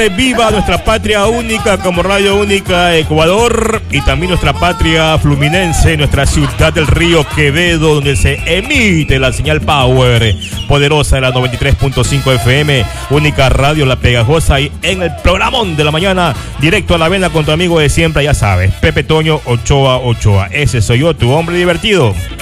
Viva nuestra patria única como Radio Única Ecuador y también nuestra patria fluminense, nuestra ciudad del Río Quevedo, donde se emite la señal Power poderosa de la 93.5 FM, Única Radio La Pegajosa, y en el programón de la mañana, directo a la vena con tu amigo de siempre, ya sabes, Pepe Toño Ochoa. Ese soy yo, tu hombre divertido.